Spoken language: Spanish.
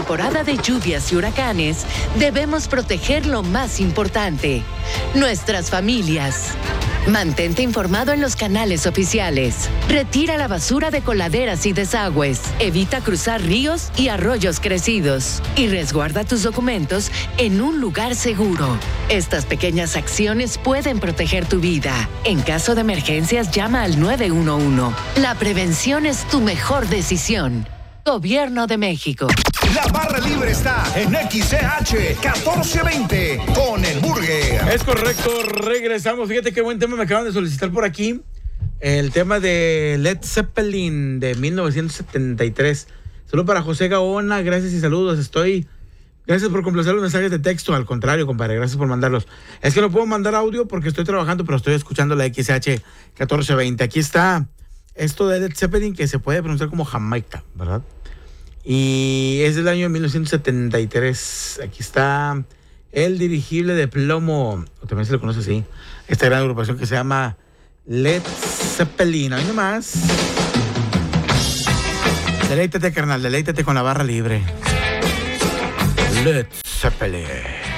temporada de lluvias y huracanes, debemos proteger lo más importante, nuestras familias. Mantente informado en los canales oficiales. Retira la basura de coladeras y desagües. Evita cruzar ríos y arroyos crecidos. Y resguarda tus documentos en un lugar seguro. Estas pequeñas acciones pueden proteger tu vida. En caso de emergencias, llama al 911. La prevención es tu mejor decisión. Gobierno de México. La barra libre está en XCH 1420 con el Burger. Es correcto, regresamos. Fíjate qué buen tema me acaban de solicitar por aquí. El tema de Led Zeppelin de 1973. Saludos para José Gaona, gracias y saludos. Gracias por complacer los mensajes de texto. Al contrario, compadre, gracias por mandarlos. Es que no puedo mandar audio porque estoy trabajando, pero estoy escuchando la XH 1420. Aquí está esto de Led Zeppelin que se puede pronunciar como Jamaica, ¿verdad? Y es del año 1973. Aquí está el dirigible de plomo, o también se le conoce así, esta gran agrupación que se llama Led Zeppelin. Ahí nomás. Deleítate, carnal, deleítate con la barra libre. Led Zeppelin.